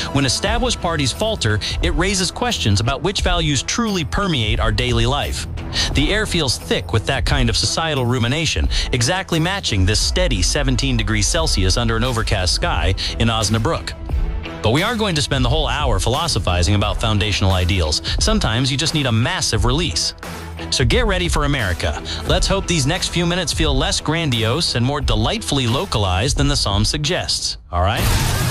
When established parties falter, it raises questions about which values truly permeate our daily life. The air feels thick with that kind of societal rumination, exactly matching this steady 17 degrees Celsius under an overcast sky in Osnabrück. But we aren't going to spend the whole hour philosophizing about foundational ideals. Sometimes you just need a massive release. So get ready for America. Let's hope these next few minutes feel less grandiose and more delightfully localized than the psalm suggests. All right?